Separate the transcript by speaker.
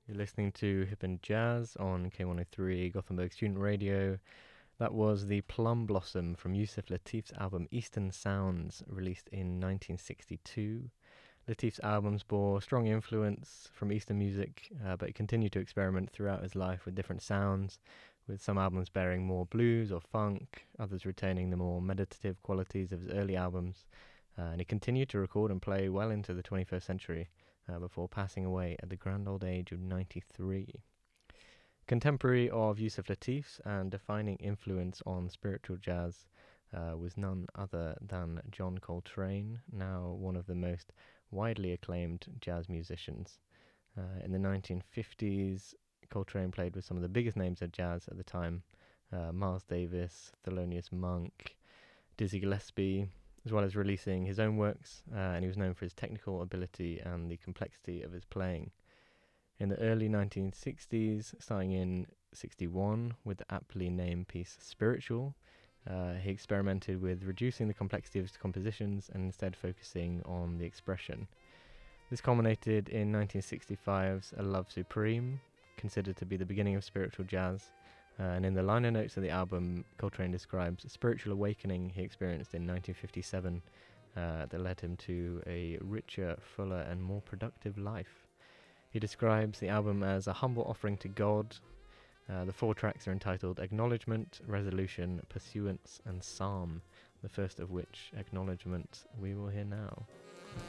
Speaker 1: You're listening to Hip and Jazz on K103 Gothenburg Student Radio. That was the Plum Blossom from Yusef Lateef's album Eastern Sounds, released in 1962. Lateef's albums bore strong influence from Eastern music, but he continued to experiment throughout his life with different sounds, with some albums bearing more blues or funk, others retaining the more meditative qualities of his early albums. And he continued to record and play well into the 21st century, before passing away at the grand old age of 93. Contemporary of Yusef Lateef's and defining influence on spiritual jazz was none other than John Coltrane, now one of the most widely acclaimed jazz musicians. In the 1950s, Coltrane played with some of the biggest names of jazz at the time, Miles Davis, Thelonious Monk, Dizzy Gillespie, as well as releasing his own works, and he was known for his technical ability and the complexity of his playing. In the early 1960s, starting in 61 with the aptly named piece Spiritual, he experimented with reducing the complexity of his compositions and instead focusing on the expression. This culminated in 1965's A Love Supreme, considered to be the beginning of spiritual jazz. And in the liner notes of the album, Coltrane describes a spiritual awakening he experienced in 1957 that led him to a richer, fuller, and more productive life. He describes the album as a humble offering to God. The 4 tracks are entitled Acknowledgement, Resolution, Pursuance, and Psalm, the first of which, Acknowledgement, we will hear now.